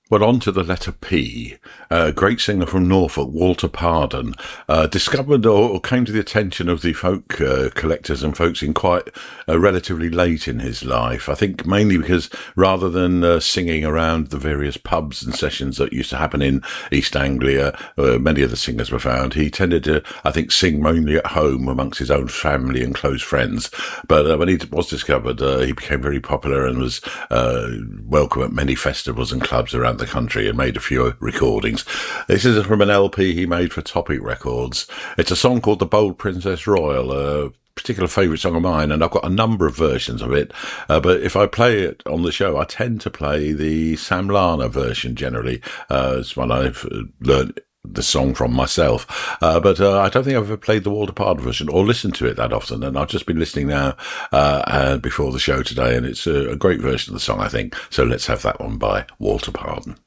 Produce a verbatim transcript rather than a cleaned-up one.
Well, on to the letter P. A great singer from Norfolk, Walter Pardon, uh, discovered or, or came to the attention of the folk uh, collectors and folks in quite uh, relatively late in his life. I think mainly because rather than uh, singing around the various pubs and sessions that used to happen in East Anglia, uh, many of the singers were found, he tended to, I think, sing mainly at home amongst his own family and close friends. But uh, when he was discovered, uh, he became very popular and was uh, welcome at many festivals and clubs around the country and made a few recordings. This is from an L P he made for Topic Records. It's a song called The Bold Princess Royal, a particular favourite song of mine, and I've got a number of versions of it. Uh, but if I play it on the show, I tend to play the Sam Larner version generally. Uh, it's one I've learned the song from myself, uh, but uh, I don't think I've ever played the Walter Pardon version or listened to it that often, and I've just been listening now uh, uh, before the show today, and it's a, a great version of the song, I think. So let's have that one by Walter Pardon.